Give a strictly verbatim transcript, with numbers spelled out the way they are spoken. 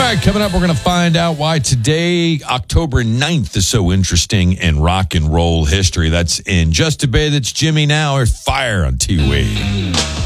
right, coming up, we're going to find out why today, October ninth, is so interesting in rock and roll history. That's in just a bit. It's Jimmy Now or Fire on T-Wave.